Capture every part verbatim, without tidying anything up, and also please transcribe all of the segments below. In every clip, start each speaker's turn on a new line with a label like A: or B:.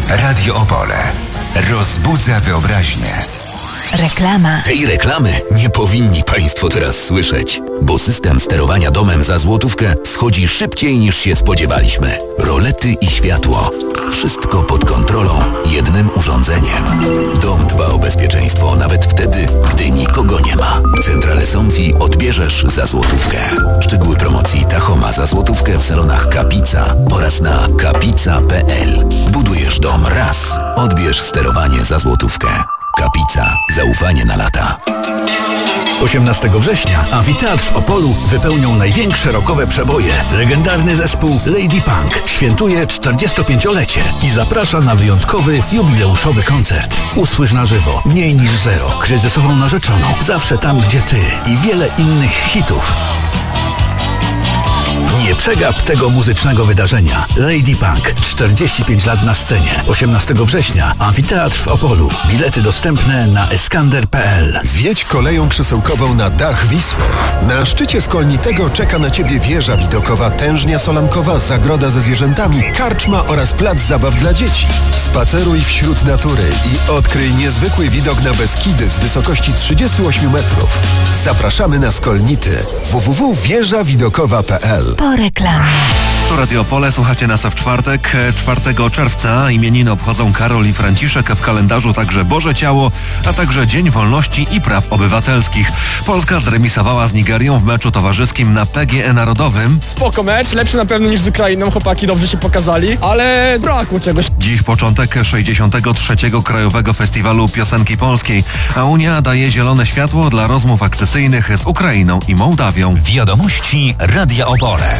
A: Radio Opole rozbudza wyobraźnię.
B: Reklama.
C: Tej reklamy nie powinni Państwo teraz słyszeć, bo system sterowania domem za złotówkę schodzi szybciej niż się spodziewaliśmy. Rolety i światło. Wszystko pod kontrolą jednym urządzeniem. Dom dba o bezpieczeństwo nawet wtedy, gdy nikogo nie ma. Centrale Somfy odbierzesz za złotówkę. Szczegóły promocji Tachoma za złotówkę w salonach Kapica oraz na kapica kropka p l. Budujesz dom raz. Odbierz sterowanie za złotówkę. Kapica. Zaufanie na lata.
D: osiemnastego września Amfiteatr w Opolu wypełnią największe rockowe przeboje. Legendarny zespół Lady Punk świętuje czterdziestopięciolecie i zaprasza na wyjątkowy, jubileuszowy koncert. Usłysz na żywo Mniej niż zero, Kryzysową narzeczoną, Zawsze tam, gdzie ty i wiele innych hitów. Nie przegap tego muzycznego wydarzenia. Lady Punk. czterdzieści pięć lat na scenie. osiemnastego września. Amfiteatr w Opolu. Bilety dostępne na eskander kropka p l.
E: Wjedź koleją krzesełkową na dach Wisły. Na szczycie Skolnitego czeka na Ciebie wieża widokowa, tężnia solankowa, zagroda ze zwierzętami, karczma oraz plac zabaw dla dzieci. Spaceruj wśród natury i odkryj niezwykły widok na Beskidy z wysokości trzydziestu ośmiu metrów. Zapraszamy na Skolnity. w w w kropka wieża widokowa kropka p l.
B: Po reklamie.
F: Tu Radio Opole, słuchacie nas w czwartek, czwartego czerwca. Imieniny obchodzą Karol i Franciszek, w kalendarzu także Boże Ciało, a także Dzień Wolności i Praw Obywatelskich. Polska zremisowała z Nigerią w meczu towarzyskim na P G E Narodowym.
G: Spoko mecz, lepszy na pewno niż z Ukrainą, chłopaki dobrze się pokazali, ale brakło czegoś.
F: Dziś początek sześćdziesiątego trzeciego Krajowego Festiwalu Piosenki Polskiej, a Unia daje zielone światło dla rozmów akcesyjnych z Ukrainą i Mołdawią.
A: Wiadomości Radia Opole.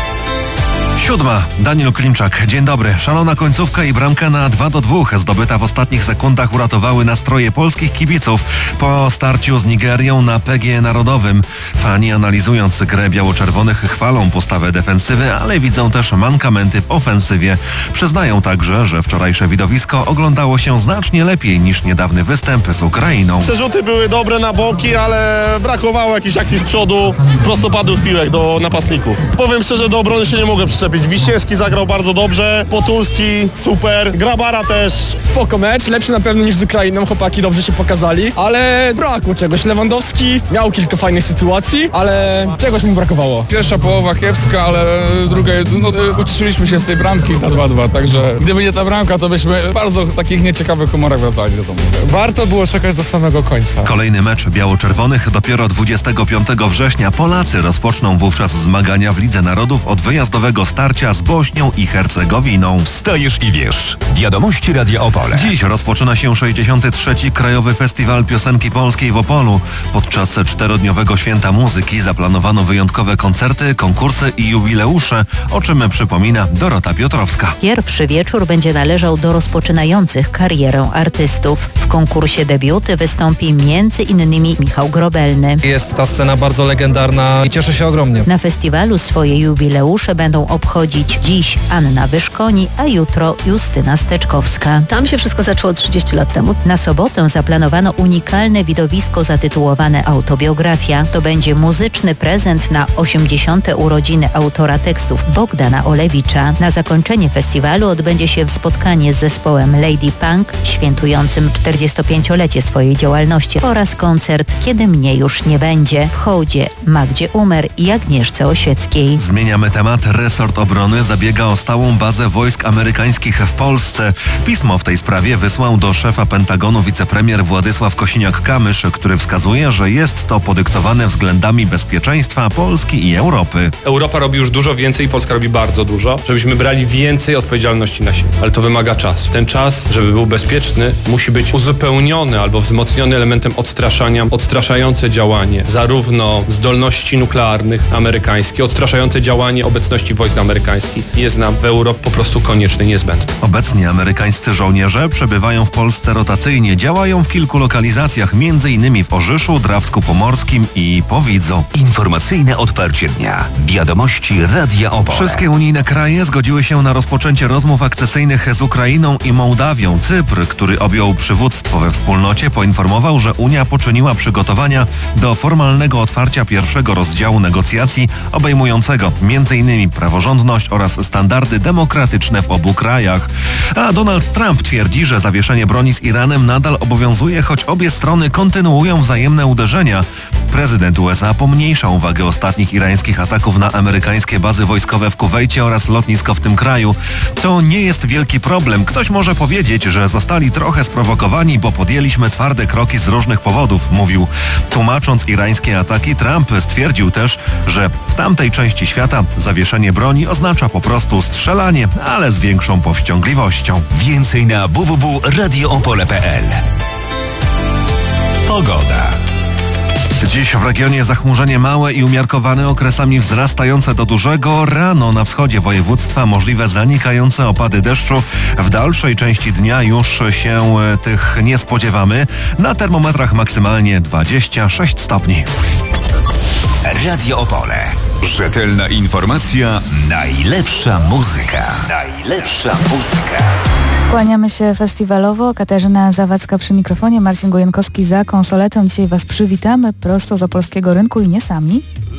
F: Siódma. Daniel Klimczak. Dzień dobry. Szalona końcówka i bramka na dwa do dwóch zdobyta w ostatnich sekundach uratowały nastroje polskich kibiców po starciu z Nigerią na P G E Narodowym. Fani, analizując grę biało-czerwonych, chwalą postawę defensywy, ale widzą też mankamenty w ofensywie. Przyznają także, że wczorajsze widowisko oglądało się znacznie lepiej niż niedawny występ z Ukrainą.
H: Przerzuty były dobre na boki, ale brakowało jakiejś akcji z przodu, prostopadłych piłek do napastników. Powiem szczerze, do obrony się nie mogę przyczepić. Wiśniewski zagrał bardzo dobrze, Potulski super, Grabara też.
G: Spoko mecz, lepszy na pewno niż z Ukrainą, chłopaki dobrze się pokazali, ale brakło czegoś. Lewandowski miał kilka fajnych sytuacji, ale czegoś mu brakowało.
I: Pierwsza połowa kiepska, ale druga, no, ucieszyliśmy się z tej bramki na dwa dwa, także gdyby nie ta bramka, to byśmy w bardzo takich nieciekawych humorach wracali do domu.
J: Warto było czekać do samego końca.
F: Kolejny mecz biało-czerwonych dopiero dwudziestego piątego września. Polacy rozpoczną wówczas zmagania w Lidze Narodów od wyjazdowego starcia z Bośnią i Hercegowiną.
A: Wstajesz i wiesz. Wiadomości Radia Opole.
F: Dziś rozpoczyna się sześćdziesiąty trzeci Krajowy Festiwal Piosenki Polskiej w Opolu. Podczas czterodniowego Święta Muzyki zaplanowano wyjątkowe koncerty, konkursy i jubileusze, o czym przypomina Dorota Piotrowska.
B: Pierwszy wieczór będzie należał do rozpoczynających karierę artystów. W konkursie debiuty wystąpi między innymi Michał Grobelny.
J: Jest ta scena bardzo legendarna i cieszę się ogromnie.
B: Na festiwalu swoje jubileusze będą obchodzić dziś Anna Wyszkoni, a jutro Justyna Steczkowska.
K: Tam się wszystko zaczęło trzydzieści lat temu.
B: Na sobotę zaplanowano unikalne widowisko zatytułowane Autobiografia. To będzie muzyczny prezent na osiemdziesiąte urodziny autora tekstów Bogdana Olewicza. Na zakończenie festiwalu odbędzie się spotkanie z zespołem Lady Punk, świętującym czterdziestopięciolecie swojej działalności, oraz koncert Kiedy mnie już nie będzie w hołdzie Magdzie Umer i Agnieszce Osieckiej.
F: Zmieniamy temat. Resort Obrony zabiega o stałą bazę wojsk amerykańskich w Polsce. Pismo w tej sprawie wysłał do szefa Pentagonu wicepremier Władysław Kosiniak-Kamysz, który wskazuje, że jest to podyktowane względami bezpieczeństwa Polski i Europy.
L: Europa robi już dużo więcej i Polska robi bardzo dużo, żebyśmy brali więcej odpowiedzialności na siebie. Ale to wymaga czasu. Ten czas, żeby był bezpieczny, musi być uzupełniony albo wzmocniony elementem odstraszania, odstraszające działanie zarówno zdolności nuklearnych amerykańskich, odstraszające działanie obecności wojsk amerykańskich jest nam w Europie po prostu konieczny, niezbędny.
F: Obecnie amerykańscy żołnierze przebywają w Polsce rotacyjnie, działają w kilku lokalizacjach, między innymi w Orzyszu, Drawsku Pomorskim i Powidzu.
A: Informacyjne otwarcie dnia. Wiadomości Radia Opole.
F: Wszystkie unijne kraje zgodziły się na rozpoczęcie rozmów akcesyjnych z Ukrainą i Mołdawią. Cypr, który objął przywództwo we wspólnocie, poinformował, że Unia poczyniła przygotowania do formalnego otwarcia pierwszego rozdziału negocjacji obejmującego między innymi praworządność praworządność oraz standardy demokratyczne w obu krajach. A Donald Trump twierdzi, że zawieszenie broni z Iranem nadal obowiązuje, choć obie strony kontynuują wzajemne uderzenia. Prezydent U S A pomniejsza uwagę ostatnich irańskich ataków na amerykańskie bazy wojskowe w Kuwejcie oraz lotnisko w tym kraju. To nie jest wielki problem. Ktoś może powiedzieć, że zostali trochę sprowokowani, bo podjęliśmy twarde kroki z różnych powodów, mówił. Tłumacząc irańskie ataki, Trump stwierdził też, że w tamtej części świata zawieszenie broni oznacza po prostu strzelanie, ale z większą powściągliwością.
A: Więcej na w w w kropka radio opole kropka p l. Pogoda.
F: Dziś w regionie zachmurzenie małe i umiarkowane, okresami wzrastające do dużego. Rano na wschodzie województwa możliwe zanikające opady deszczu. W dalszej części dnia już się tych nie spodziewamy. Na termometrach maksymalnie dwadzieścia sześć stopni.
A: Radio Opole. Rzetelna informacja, najlepsza muzyka. Najlepsza muzyka.
M: Kłaniamy się festiwalowo. Katarzyna Zawadzka przy mikrofonie, Marcin Gojenkowski za konsoletą. Dzisiaj Was przywitamy prosto z opolskiego rynku i nie sami.